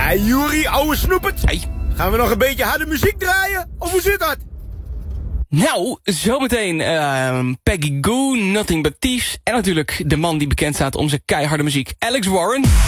Hey Juri, ouwe snoepert. Hey. Gaan we nog een beetje harde muziek draaien? Of hoe zit dat? Nou, zometeen Peggy Goo, Nothing But Thieves. En natuurlijk de man die bekend staat om zijn keiharde muziek, Alex Warren.